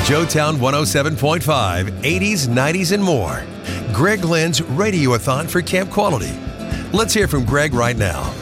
Joetown 107.5, 80s, 90s, and more. Greg Lynn's Radiothon for Camp Quality. Let's hear from Greg right now.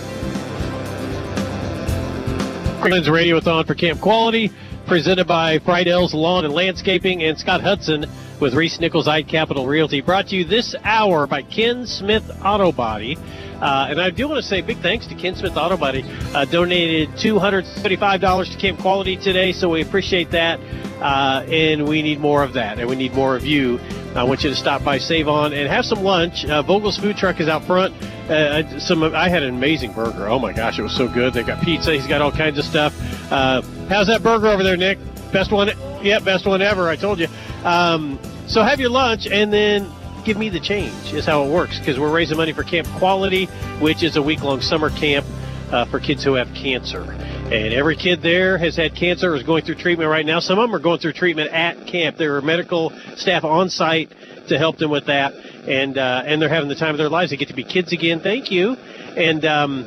Greg Lynn's Radiothon for Camp Quality, presented by Friedell's Lawn and Landscaping and Scott Hudson with Reese Nichols Ide Capital Realty. Brought to you this hour by Ken Smith Auto Body. And I do want to say big thanks to Ken Smith Auto Body. Donated $275 to Camp Quality today, so we appreciate that. And we need more of that, and we need more of you. I want you to stop by Save On and have some lunch. Vogel's Food Truck is out front. I had an amazing burger. Oh, my gosh, it was so good. They got pizza. He's got all kinds of stuff. How's that burger over there, Nick? Best one? Yeah, best one ever, I told you. So have your lunch, and then give me the change is how it works, because we're raising money for Camp Quality, which is a week-long summer camp for kids who have cancer. And every kid there has had cancer or is going through treatment right now. Some of them are going through treatment at camp. There are medical staff on site to help them with that, and they're having the time of their lives. They get to be kids again. Thank you. And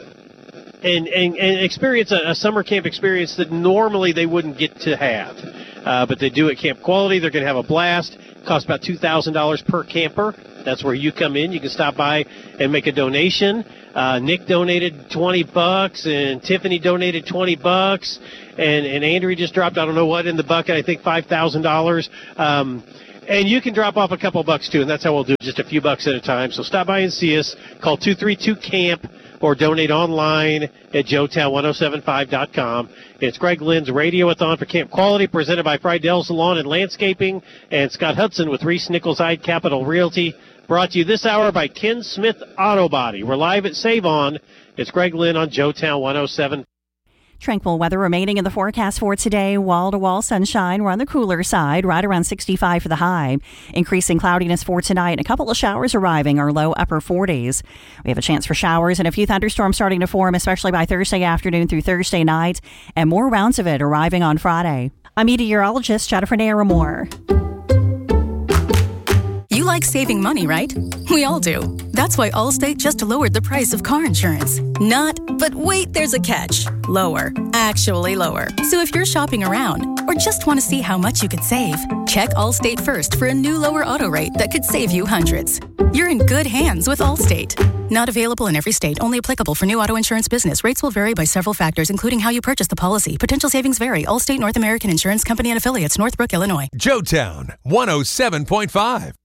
experience a summer camp experience that normally they wouldn't get to have. But they do at Camp Quality. They're going to have a blast. It costs about $2,000 per camper. That's where you come in. You can stop by and make a donation. Nick donated $20, and Tiffany donated $20, and Andrew just dropped, I don't know what, in the bucket, I think $5,000. And you can drop off a couple bucks, too, and that's how we'll do it, just a few bucks at a time. So stop by and see us. Call 232-CAMP or donate online at joetown1075.com. It's Greg Lynn's Radiothon for Camp Quality, presented by Friedell's Lawn and Landscaping and Scott Hudson with Reese Nichols Ide Capital Realty. Brought to you this hour by Ken Smith Auto Body. We're live at Save On. It's Greg Lynn on Joetown 107. Tranquil weather remaining in the forecast for today. Wall-to-wall sunshine. We're on the cooler side, right around 65 for the high. Increasing cloudiness for tonight. A couple of showers arriving, our low upper 40s. We have a chance for showers and a few thunderstorms starting to form, especially by Thursday afternoon through Thursday night, and more rounds of it arriving on Friday. I'm meteorologist Jennifer Naramore. You like saving money, right? We all do. That's why Allstate just lowered the price of car insurance. Not, but wait, there's a catch. Lower. Actually lower. So if you're shopping around or just want to see how much you could save, check Allstate first for a new lower auto rate that could save you hundreds. You're in good hands with Allstate. Not available in every state. Only applicable for new auto insurance business. Rates will vary by several factors, including how you purchase the policy. Potential savings vary. Allstate North American Insurance Company and Affiliates, Northbrook, Illinois. Joetown 107.5.